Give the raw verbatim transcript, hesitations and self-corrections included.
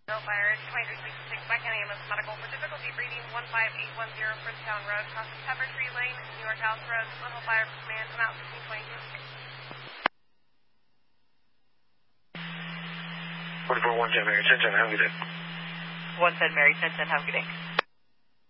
No fire, twenty-three sixty-six, by ten A M medical for difficulty reading one five eight one zero Bridgetown Road, crossing Pepper Tree Lane, New York House Road, Little Fire Command, come out fifteen twenty-two. forty-four one ten Mary Tinton, have a good day. one ten Mary Tinton, have a good day.